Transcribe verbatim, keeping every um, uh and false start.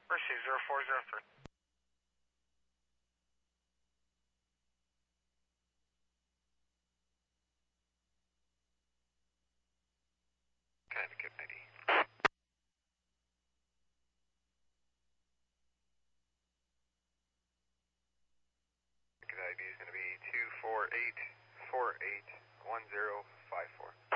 Receive zero four zero three. Connecticut I D. Connecticut I D is going to be two four eight four eight one zero five four.